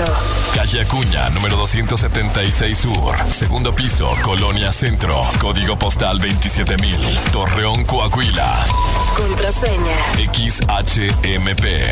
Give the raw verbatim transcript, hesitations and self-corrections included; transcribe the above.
Guanajuato. Calle Acuña, número doscientos setenta y seis Sur. Segundo piso, Colonia Centro. Código postal veintisiete mil. Torreón, Coahuila. Contraseña X H M P.